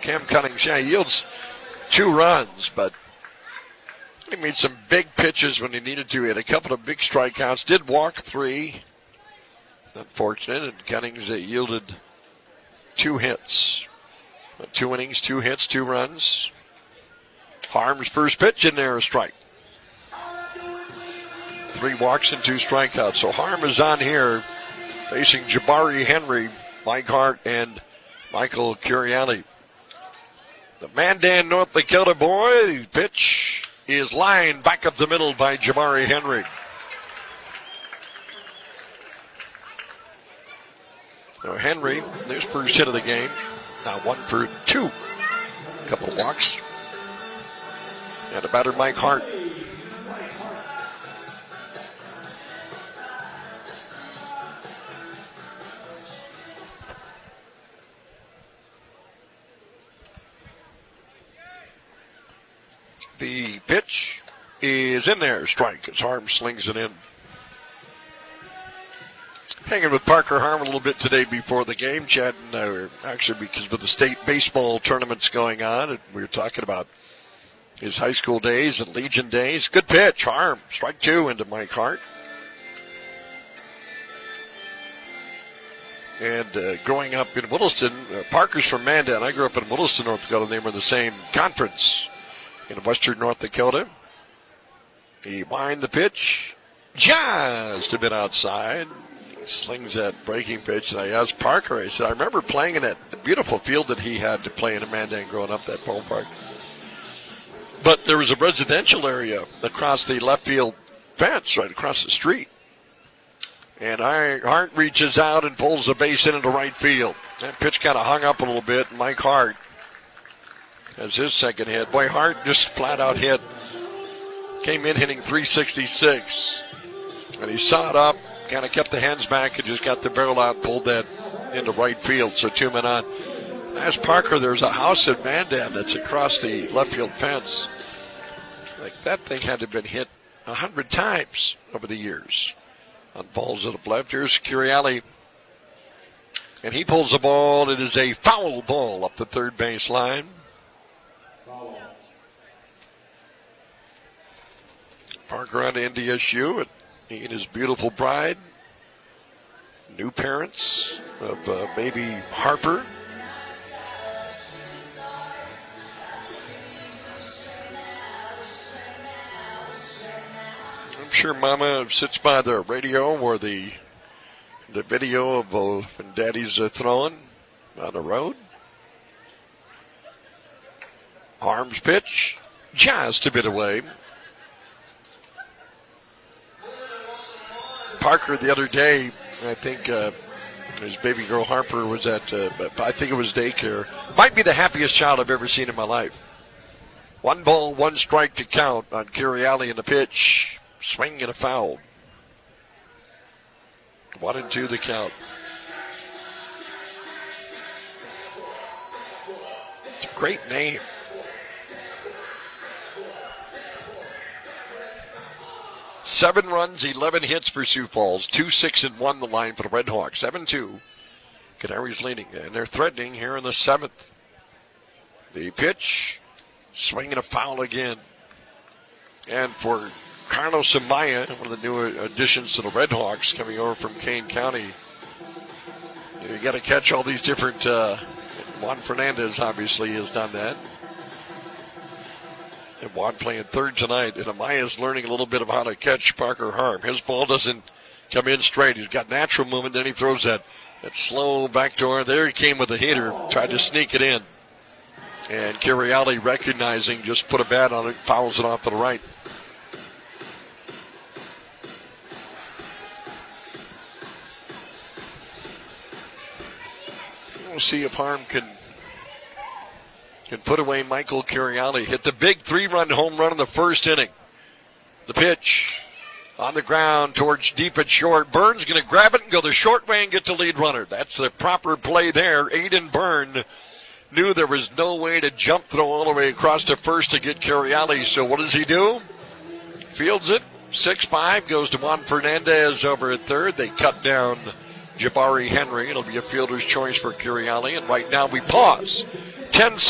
Cam Cunnings, he yields 2 runs, but he made some big pitches when he needed to. He had a couple of big strikeouts, did walk 3. Unfortunate, and Cunnings yielded 2 hits. 2 innings, 2 hits, 2 runs. Harm's first pitch in there, a strike. 3 walks and 2 strikeouts. So Harm is on here facing Jabari Henry, Mike Hart, and Michael Curiali. The Mandan, North Dakota boy, pitch is lined back up the middle by Jabari Henry. So Henry, there's first hit of the game. Now 1 for 2. A couple of walks. And a batter, Mike Hart. The pitch is in there. Strike as Harm slings it in. Hanging with Parker Harm a little bit today before the game, chatting, actually because of the state baseball tournaments going on, and we were talking about his high school days and Legion days. Good pitch, Harm. Strike 2 into Mike Hart. And growing up in Williston, Parker's from Mandan. I grew up in Williston, North Dakota. They were in the same conference in western North Dakota. He wind the pitch just a bit outside. Slings that breaking pitch. And I asked Parker, I said, I remember playing in that beautiful field that he had to play in Mandan growing up, that ballpark. But there was a residential area across the left field fence right across the street. And Hart reaches out and pulls the base into right field. That pitch kind of hung up a little bit. Mike Hart has his second hit. Boy, Hart just flat out hit. Came in hitting .366. And he saw it up, kind of kept the hands back and just got the barrel out, pulled that into right field. So 2 men on. As Parker, there's a house in Mandan that's across the left field fence. Like that thing had to have been hit 100 times over the years on balls that have left. Here's Curiali. And he pulls the ball. It is a foul ball up the third base line. Parker on to NDSU. He and his beautiful bride. New parents of baby Harper. I'm sure Mama sits by the radio or the video of when Daddy's throwing on the road. Harm's pitch, just a bit away. Parker the other day, I think his baby girl Harper was at, I think it was daycare. Might be the happiest child I've ever seen in my life. 1 ball, 1 strike to count on Curiali in the pitch. Swing and a foul. 1-2 the count. It's a great name. Seven runs, 11 hits for Sioux Falls. 2-6-1 the line for the Red Hawks. 7-2. Canaries leading, and they're threatening here in the 7th. The pitch, swing and a foul again. And for Carlos Amaya, one of the new additions to the Red Hawks coming over from Kane County. You got to catch all these different, Juan Fernandez obviously has done that. And Juan playing third tonight, and Amaya's learning a little bit of how to catch Parker Harm. His ball doesn't come in straight. He's got natural movement, then he throws that slow backdoor. There he came with the heater, tried to sneak it in. And Curiali recognizing, just put a bat on it, fouls it off to the right. We'll see if Harm can put away Michael Curiali. Hit the big 3-run home run in the first inning. The pitch on the ground towards deep at short. Burns going to grab it and go the short way and get the lead runner. That's the proper play there. Aiden Byrne knew there was no way to jump throw all the way across to first to get Curiali. So what does he do? Fields it. 6-5 goes to Juan Fernandez over at third. They cut down Jabari Henry. It'll be a fielder's choice for Curiali. And right now we pause. 10